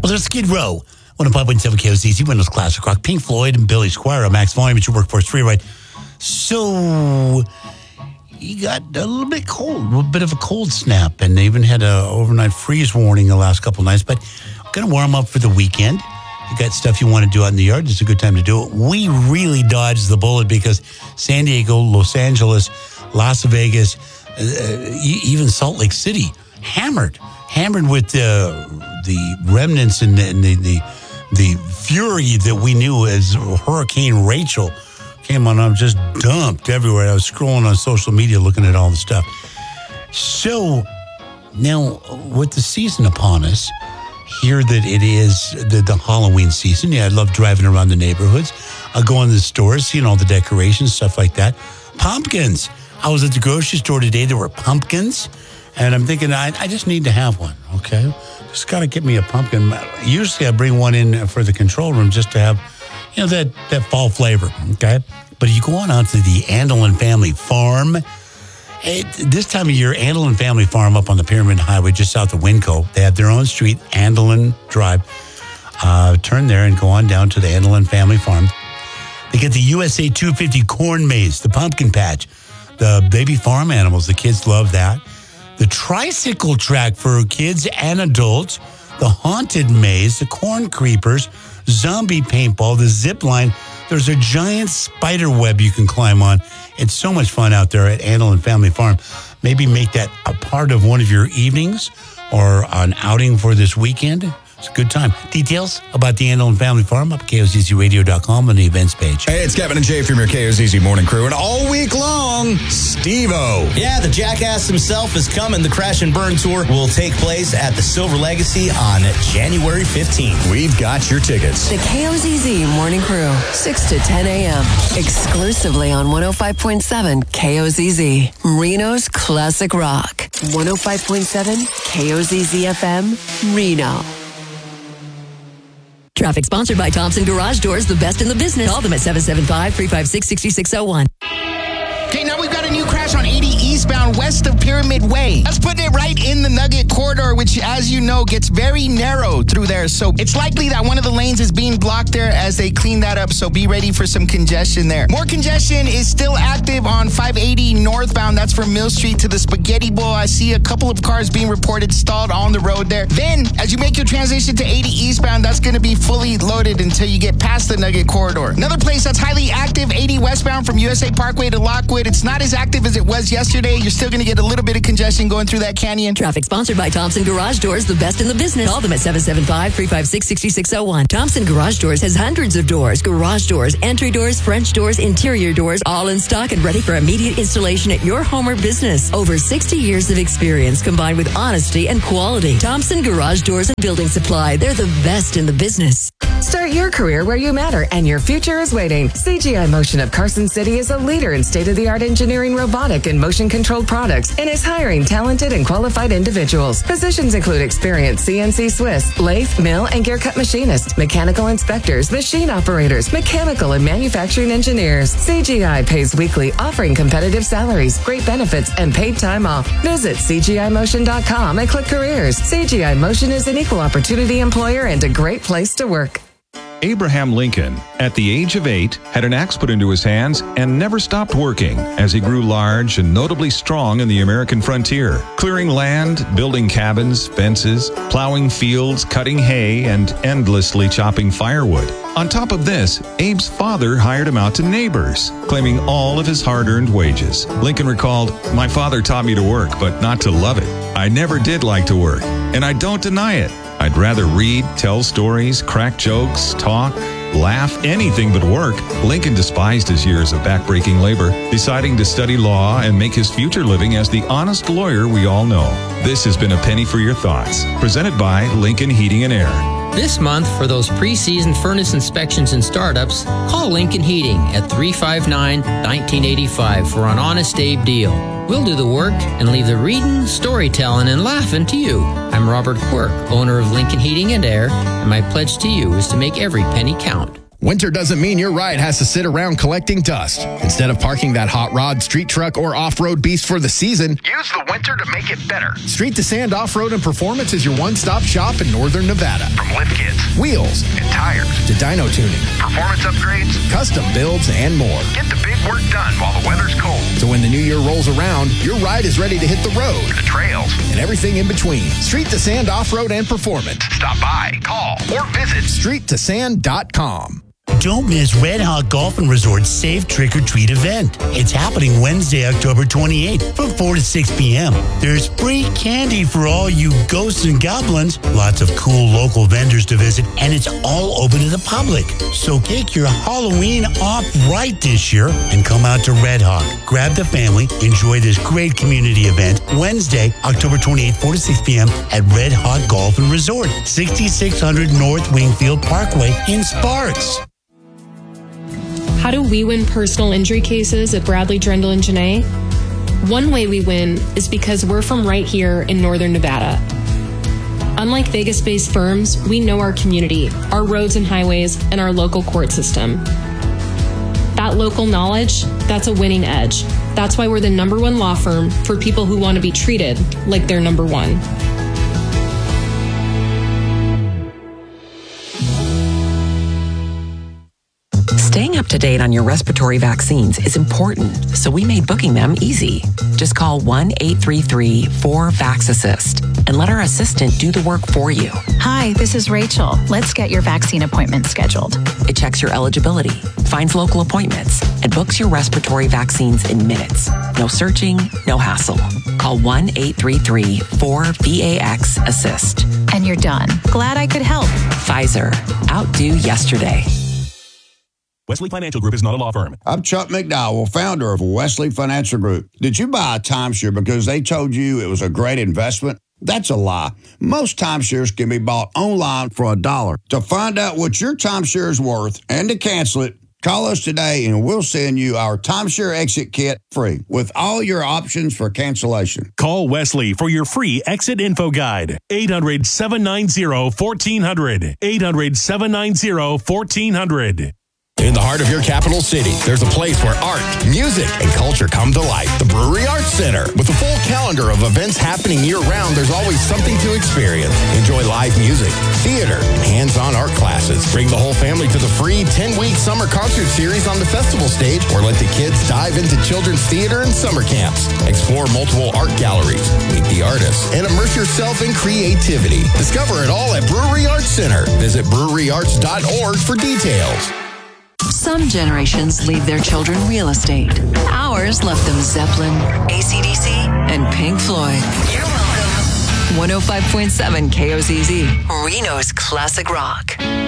Well, there's Skid Row. 105.7 KOZZ, Windows Classic Rock, Pink Floyd, and Billy Squier on Max Volume at your Workforce Free Ride. So, he got a little bit cold, a little bit of a cold snap, and they even had an overnight freeze warning the last couple nights, but going to warm up for the weekend. You got stuff you want to do out in the yard, it's a good time to do it. We really dodged the bullet because San Diego, Los Angeles, Las Vegas, even Salt Lake City, hammered with the remnants and the fury that we knew as Hurricane Rachel came on. I'm just dumped everywhere. I was scrolling on social media looking at all the stuff. So now with the season upon us, hear that it is the Halloween season. Yeah, I love driving around the neighborhoods. I'll go in the stores, seeing all the decorations, stuff like that. Pumpkins. I was at the grocery store today. There were pumpkins. And I'm thinking, I just need to have one, okay? Just got to get me a pumpkin. Usually I bring one in for the control room just to have, that fall flavor, okay? But you go on out to the Andelin Family Farm. This time of year, Andelin Family Farm up on the Pyramid Highway just south of Winco. They have their own street, Andelin Drive. Turn there and go on down to the Andelin Family Farm. They get the USA 250 corn maze, the pumpkin patch, the baby farm animals. The kids love that. The tricycle track for kids and adults, the haunted maze, the corn creepers, zombie paintball, the zip line. There's a giant spider web you can climb on. It's so much fun out there at Andelin Family Farm. Maybe make that a part of one of your evenings or an outing for this weekend. It's a good time. Details about the Andelin Family Farm up at KOZZRadio.com on the events page. Hey, it's Kevin and Jay from your KOZZ Morning Crew. And all week long, Steve-O. Yeah, the jackass himself is coming. The Crash and Burn Tour will take place at the Silver Legacy on January 15th. We've got your tickets. The KOZZ Morning Crew, 6 to 10 a.m. Exclusively on 105.7 KOZZ. Reno's Classic Rock. 105.7 KOZZ FM, Reno. Traffic sponsored by Thompson Garage Doors, the best in the business. Call them at 775-356-6601. Okay, now we've got a new crash on 80 eastbound west of Pyramid Way. That's putting it right in the Nugget Corridor, which, as you know, gets very narrow through there. So it's likely that one of the lanes is being blocked there as they clean that up. So be ready for some congestion there. More congestion is still active on 580 northbound. That's from Mill Street to the Spaghetti Bowl. I see a couple of cars being reported stalled on the road there. Then, as you make your transition to 80 eastbound, that's going to be fully loaded until you get past the Nugget Corridor. Another place that's highly active, 80 westbound from USA Parkway to Lockwood. It's not as active as it was yesterday. You're still going to get a little bit of congestion going through that canyon. Traffic sponsored by Thompson Garage Doors, the best in the business. Call them at 775-356-6601. Thompson Garage Doors has hundreds of doors, garage doors, entry doors, French doors, interior doors, all in stock and ready for immediate installation at your home or business. Over 60 years of experience combined with honesty and quality. Thompson Garage Doors and Building Supply. They're the best in the business. Start your career where you matter and your future is waiting. CGI Motion of Carson City is a leader in state-of-the-art engineering, robotic, and motion-controlled products and is hiring talented and qualified individuals. Positions include experienced CNC Swiss, lathe, mill, and gear cut machinists, mechanical inspectors, machine operators, mechanical and manufacturing engineers. CGI pays weekly, offering competitive salaries, great benefits, and paid time off. Visit CGIMotion.com and click careers. CGI Motion is an equal opportunity employer and a great place to work. Abraham Lincoln, at the age of 8, had an axe put into his hands and never stopped working as he grew large and notably strong in the American frontier, clearing land, building cabins, fences, plowing fields, cutting hay, and endlessly chopping firewood. On top of this, Abe's father hired him out to neighbors, claiming all of his hard-earned wages. Lincoln recalled, "My father taught me to work, but not to love it. I never did like to work, and I don't deny it. I'd rather read, tell stories, crack jokes, talk, laugh, anything but work." Lincoln despised his years of backbreaking labor, deciding to study law and make his future living as the honest lawyer we all know. This has been A Penny for Your Thoughts, presented by Lincoln Heating and Air. This month, for those pre-season furnace inspections and startups, call Lincoln Heating at 359-1985 for an Honest Abe deal. We'll do the work and leave the reading, storytelling, and laughing to you. I'm Robert Quirk, owner of Lincoln Heating and Air, and my pledge to you is to make every penny count. Winter doesn't mean your ride has to sit around collecting dust. Instead of parking that hot rod, street truck, or off-road beast for the season, use the winter to make it better. Street to Sand Off-Road and Performance is your one-stop shop in Northern Nevada. From lift kits, wheels, and tires, to dyno tuning, performance upgrades, custom builds, and more. Get the big work done while the weather's cold. So when the new year rolls around, your ride is ready to hit the road, the trails, and everything in between. Street to Sand Off-Road and Performance. Stop by, call, or visit StreetToSand.com. Don't miss Red Hot Golf and Resort's Safe Trick or Treat event. It's happening Wednesday, October 28th from 4 to 6 p.m. There's free candy for all you ghosts and goblins, lots of cool local vendors to visit, and it's all open to the public. So kick your Halloween off right this year and come out to Red Hawk. Grab the family, enjoy this great community event Wednesday, October 28th, 4 to 6 p.m. at Red Hawk Golf and Resort, 6600 North Wingfield Parkway in Sparks. How do we win personal injury cases at Bradley, Drendel, and Janae? One way we win is because we're from right here in Northern Nevada. Unlike Vegas-based firms, we know our community, our roads and highways, and our local court system. That local knowledge, that's a winning edge. That's why we're the #1 law firm for people who want to be treated like they're #1. Staying up to date on your respiratory vaccines is important, so we made booking them easy. Just call 1-833-4VAX-ASSIST and let our assistant do the work for you. Hi, this is Rachel. Let's get your vaccine appointment scheduled. It checks your eligibility, finds local appointments, and books your respiratory vaccines in minutes. No searching, no hassle. Call 1-833-4VAX-ASSIST. And you're done. Glad I could help. Pfizer. Outdo yesterday. Wesley Financial Group is not a law firm. I'm Chuck McDowell, founder of Wesley Financial Group. Did you buy a timeshare because they told you it was a great investment? That's a lie. Most timeshares can be bought online for $1. To find out what your timeshare is worth and to cancel it, call us today and we'll send you our timeshare exit kit free with all your options for cancellation. Call Wesley for your free exit info guide. 800-790-1400. 800-790-1400. In the heart of your capital city, there's a place where art, music, and culture come to life. The Brewery Arts Center. With a full calendar of events happening year-round, there's always something to experience. Enjoy live music, theater, and hands-on art classes. Bring the whole family to the free 10-week summer concert series on the festival stage, or let the kids dive into children's theater and summer camps. Explore multiple art galleries, meet the artists, and immerse yourself in creativity. Discover it all at Brewery Arts Center. Visit breweryarts.org for details. Some generations leave their children real estate. Ours left them Zeppelin, AC/DC, and Pink Floyd. You're welcome. 105.7 KOZZ, Reno's Classic Rock.